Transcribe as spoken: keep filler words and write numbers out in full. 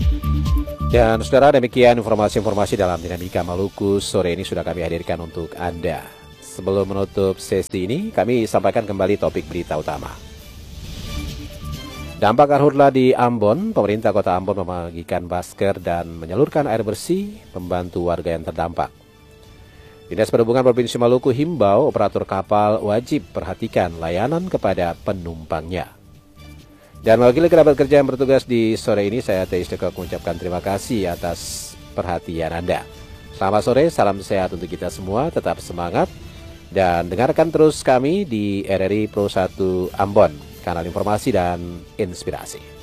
Dan saudara, demikian informasi-informasi dalam Dinamika Maluku sore ini sudah kami hadirkan untuk Anda. Sebelum menutup sesi ini, kami sampaikan kembali topik berita utama. Dampak karhutla di Ambon, pemerintah kota Ambon membagikan masker dan menyalurkan air bersih membantu warga yang terdampak. Dinas Perhubungan Provinsi Maluku himbau operator kapal wajib perhatikan layanan kepada penumpangnya. Dan mewakili kerabat kerja yang bertugas di sore ini, saya Teis Deka mengucapkan terima kasih atas perhatian Anda. Selamat sore, salam sehat untuk kita semua, tetap semangat, dan dengarkan terus kami di R R I Pro satu Ambon, kanal informasi dan inspirasi.